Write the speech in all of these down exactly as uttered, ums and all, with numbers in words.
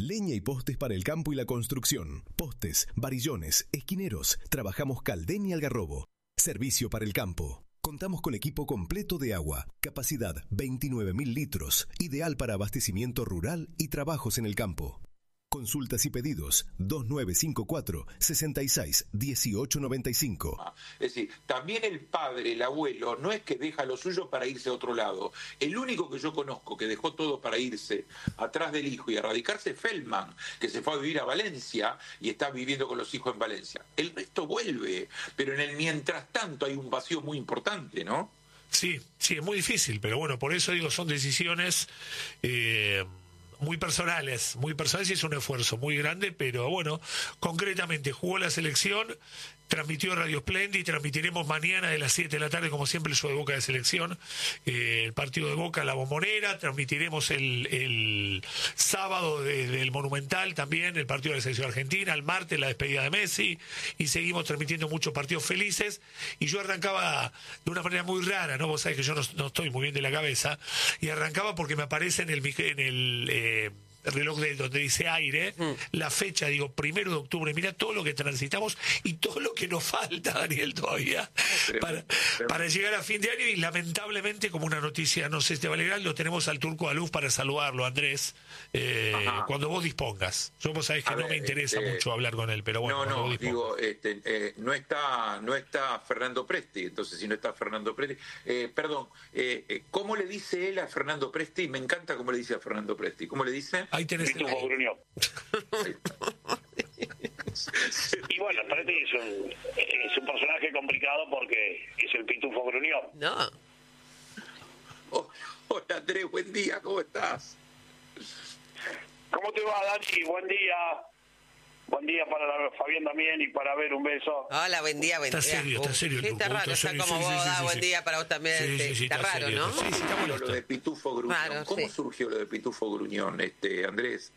Leña y postes para el campo y la construcción. Postes, varillones, esquineros. Trabajamos Caldén y Algarrobo. Servicio para el campo. Contamos con equipo completo de agua. Capacidad veintinueve mil litros. Ideal para abastecimiento rural y trabajos en el campo. Consultas y pedidos dos nueve cinco cuatro, seis seis uno ocho nueve cinco. Es decir, también el padre, el abuelo, no es que deja lo suyo para irse a otro lado. El único que yo conozco que dejó todo para irse atrás del hijo y a radicarse es Feldman, que se fue a vivir a Valencia y está viviendo con los hijos en Valencia. El resto vuelve, pero en el mientras tanto hay un vacío muy importante, ¿no? Sí, sí, es muy difícil, pero bueno, por eso digo, son decisiones... Eh... muy personales, muy personales y es un esfuerzo muy grande, pero bueno, concretamente jugó la selección, transmitió Radio Splendid, transmitiremos mañana de las siete de la tarde, como siempre, el show de Boca de selección, eh, el partido de Boca, la Bombonera, transmitiremos el, el sábado de, del Monumental también, el partido de la selección argentina, el martes la despedida de Messi, y seguimos transmitiendo muchos partidos felices, y yo arrancaba de una manera muy rara, ¿no? Vos sabés que yo no, no estoy muy bien de la cabeza, y arrancaba porque me aparece en el, en el eh, reloj de donde dice aire, mm. la fecha, digo, primero de octubre, mira todo lo que transitamos y todo lo que nos falta, Daniel, todavía, pero, para, pero... para llegar a fin de año, y lamentablemente, como una noticia, no sé si te va a alegrar, lo tenemos al Turco Aluf para saludarlo, Andrés, eh, cuando vos dispongas. Yo vos sabés que a no ver, me interesa este... mucho hablar con él, pero bueno. No, no, digo, este, eh, no está no está Fernando Presti, entonces si no está Fernando Presti, eh, perdón, eh, ¿cómo le dice él a Fernando Presti? Me encanta cómo le dice a Fernando Presti. ¿Cómo le dice? Ahí tenés Pitufo Gruñón. Y bueno, Presti es un, es un personaje complicado porque es el Pitufo Gruñón. No. Oh, hola Andrés, buen día, ¿cómo estás? ¿Cómo te va, Dani? Buen día. Buen día para Fabián también y para ver un beso. Hola, buen día, buen día. Está serio, está serio. Sí, está raro, está como vos, sí, sí, buen día para vos también. Sí, sí, sí, está, está raro, serio, ¿no? Sí, sí, está bueno, lo de Pitufo Gruñón. Claro, ¿Cómo sí. surgió lo de Pitufo Gruñón, este, Andrés?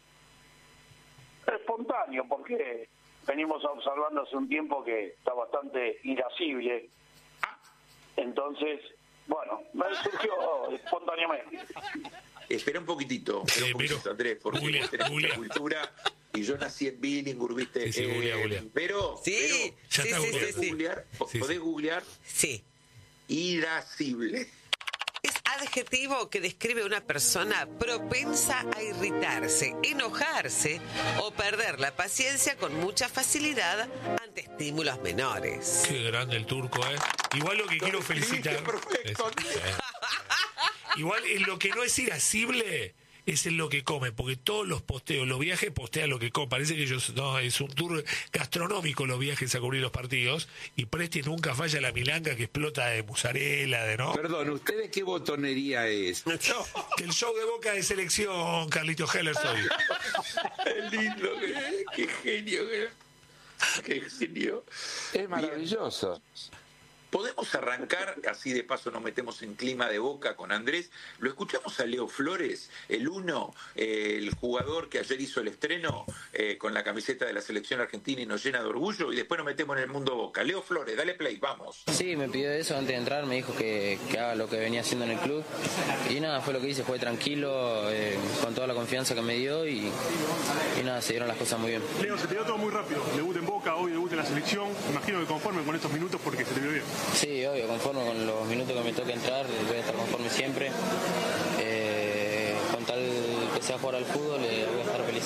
Espontáneo, porque venimos observando hace un tiempo que está bastante irascible. Entonces, bueno, me surgió espontáneamente. Espera un poquitito, espera un poquitito, pero, Andrés, porque Julia, vos tenés Julia. cultura y yo nací en Billinghurst, ¿viste? Sí, sí, Julia, eh, Julia. Pero, sí, pero sí, sí, ¿podés, sí, googlear, sí. ¿podés googlear? Sí. Irascible. Es adjetivo que describe una persona propensa a irritarse, enojarse o perder la paciencia con mucha facilidad ante estímulos menores. Qué grande el Turco, ¿eh? Igual lo que quiero felicitar... Perfecto. Es, eh. Igual en lo que no es irascible es en lo que come, porque todos los posteos, los viajes postean lo que come. Parece que ellos, no, es un tour gastronómico los viajes a cubrir los partidos, y Presti nunca falla la milanga que explota de mozzarella, de no. Perdón, ¿ustedes qué botonería es? No, que el show de Boca de selección, Carlito Heller soy. Qué lindo, qué, qué genio, qué, qué genio. Es maravilloso. Podemos arrancar, así de paso nos metemos en clima de Boca con Andrés. Lo escuchamos a Leo Flores, el uno, eh, el jugador que ayer hizo el estreno eh, con la camiseta de la selección argentina y nos llena de orgullo, y después nos metemos en el mundo Boca. Leo Flores, dale play, vamos. Sí, me pidió eso antes de entrar, me dijo que, que haga lo que venía haciendo en el club, y nada, fue lo que hice, fue tranquilo, eh, con toda la confianza que me dio, y, y nada, se dieron las cosas muy bien. Leo, se te dio todo muy rápido, debut en Boca, hoy debut en la selección, imagino que conforme con estos minutos porque se te vio bien. Sí, obvio, conforme con los minutos que me toque entrar, voy a estar conforme siempre. Eh, con tal que sea jugar al fútbol, eh, voy a estar feliz.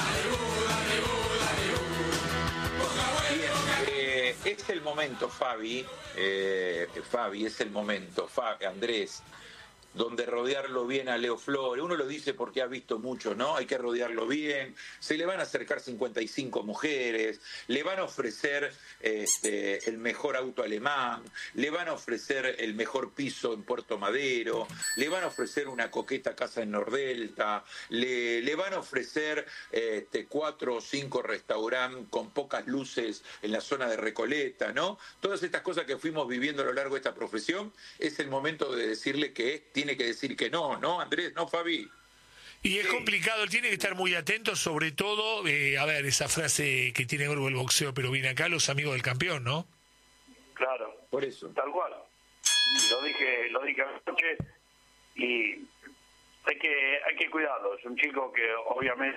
Bien, eh, es el momento, Fabi, eh, Fabi, es el momento, Fabi, Andrés, donde rodearlo bien a Leo Flores. Uno lo dice porque ha visto mucho, ¿no? Hay que rodearlo bien. Se le van a acercar cincuenta y cinco mujeres, le van a ofrecer este, el mejor auto alemán, le van a ofrecer el mejor piso en Puerto Madero, le van a ofrecer una coqueta casa en Nordelta, le, le van a ofrecer este, cuatro o cinco restaurantes con pocas luces en la zona de Recoleta, ¿no? Todas estas cosas que fuimos viviendo a lo largo de esta profesión, es el momento de decirle que es tiene que decir que no, ¿no, Andrés? ¿No, Fabi? Y es sí. complicado, él tiene que estar muy atento, sobre todo, eh, a ver, esa frase que tiene verbo el boxeo, pero viene acá los amigos del campeón, ¿no? Claro, por eso. Tal cual. Lo dije, lo dije anoche, y hay que, hay que cuidarlo. Es un chico que obviamente